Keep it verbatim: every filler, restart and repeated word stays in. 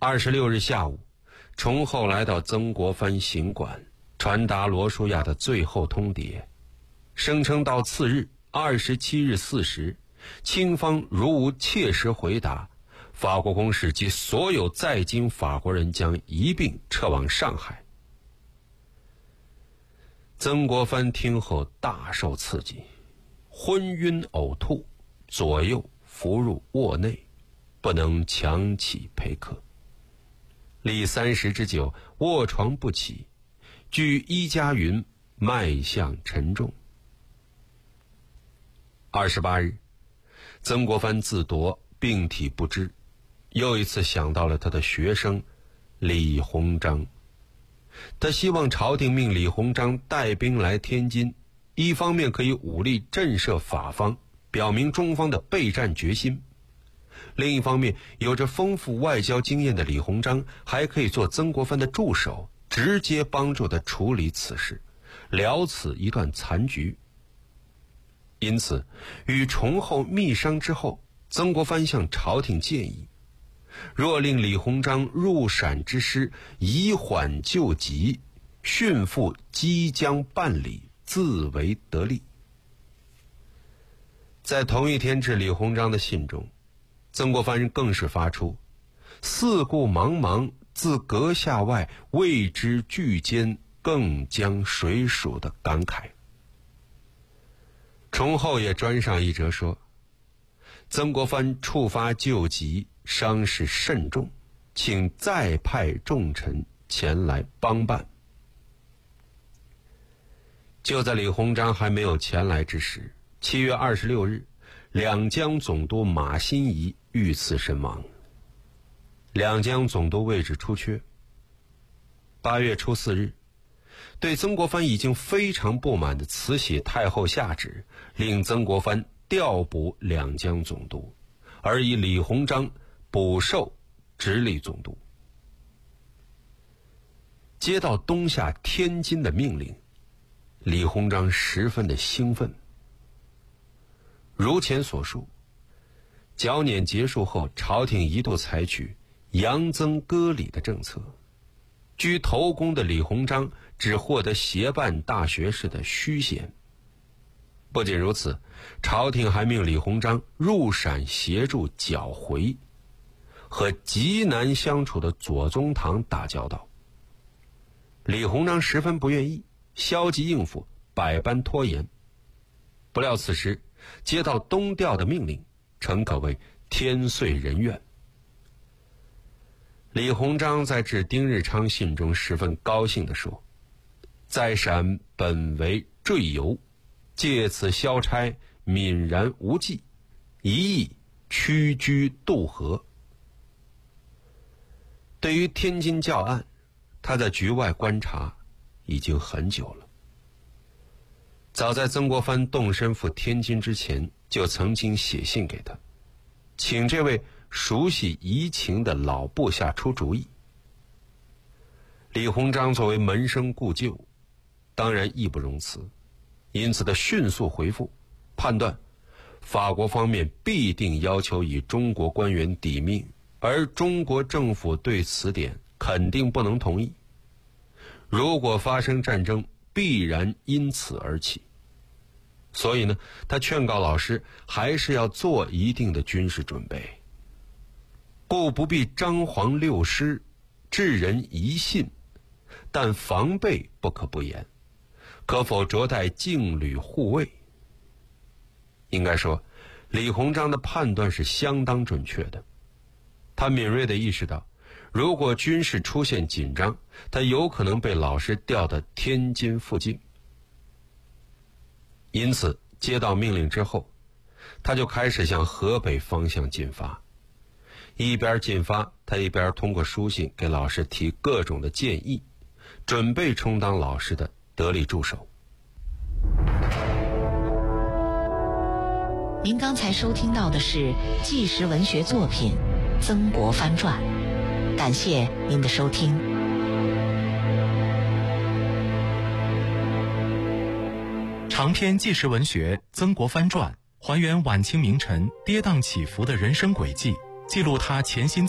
二十六日下午，崇厚来到曾国藩行馆，传达罗舒亚的最后通牒，声称到次日二十七日巳时，清方如无切实回答，法国公使及所有在京法国人将一并撤往上海。曾国藩听后大受刺激，昏晕呕吐，左右伏入卧内，不能强起陪客。历三十之久，卧床不起，据医家云，脉象沉重。二十八日，曾国藩自夺，病体不支，又一次想到了他的学生李鸿章。他希望朝廷命李鸿章带兵来天津，一方面可以武力震慑法方，表明中方的备战决心；另一方面，有着丰富外交经验的李鸿章还可以做曾国藩的助手，直接帮助他处理此事，了此一段残局。因此，与崇厚密商之后，曾国藩向朝廷建议，若令李鸿章入陕之师以缓救急，训复即将办理，自为得利。在同一天致李鸿章的信中，曾国藩更是发出四顾茫茫，自阁下外，未知巨坚，更将谁属的感慨。崇厚也专上一折说，曾国藩触发救急，伤势甚重，请再派重臣前来帮办。就在李鸿章还没有前来之时，七月二十六日，两江总督马新贻遇刺身亡。两江总督位置出缺。八月初四日，对曾国藩已经非常不满的慈禧太后下旨，令曾国藩调补两江总督，而以李鸿章补授直隶总督。接到东下天津的命令，李鸿章十分的兴奋。如前所述，剿捻结束后，朝廷一度采取扬曾割礼的政策，居头功的李鸿章只获得协办大学士的虚衔。不仅如此，朝廷还命李鸿章入陕协助剿回，和极难相处的左宗棠打交道。李鸿章十分不愿意，消极应付，百般拖延。不料此时接到东调的命令，诚可谓天遂人愿。李鸿章在致丁日昌信中十分高兴地说，在陕本为赘游，借此消差，泯然无忌，一意屈居渡河。对于天津教案，他在局外观察已经很久了。早在曾国藩动身赴天津之前，就曾经写信给他，请这位熟悉移情的老部下出主意。李鸿章作为门生故旧，当然义不容辞，因此他迅速回复，判断法国方面必定要求以中国官员抵命，而中国政府对此点肯定不能同意。如果发生战争，必然因此而起。所以呢，他劝告老师还是要做一定的军事准备，故不必张皇六师，致人疑信，但防备不可不严，可否着带劲旅护卫？应该说，李鸿章的判断是相当准确的。他敏锐地意识到，如果军事出现紧张，他有可能被老师调到天津附近。因此，接到命令之后，他就开始向河北方向进发。一边进发，他一边通过书信给老师提各种的建议，准备充当老师的得力助手。 您刚才收听到的是纪实文学作品《曾国藩传》，感谢您的收听。 长篇纪实文学《曾国藩传》还原晚清名臣跌宕起伏的人生轨迹，记录他潜心